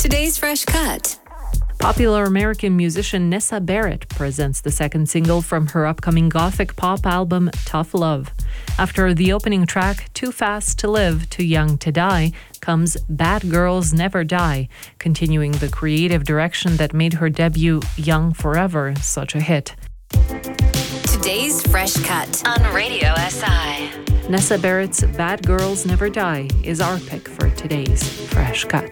Today's Fresh Cut. Popular American musician Nessa Barrett presents the second single from her upcoming gothic pop album, Tough Love. After the opening track, Too Fast to Live, Too Young to Die, comes Bad Girls Never Die, continuing the creative direction that made her debut, Young Forever, such a hit. Today's Fresh Cut on Radio SI. Nessa Barrett's Bad Girls Never Die is our pick for today's Fresh Cut.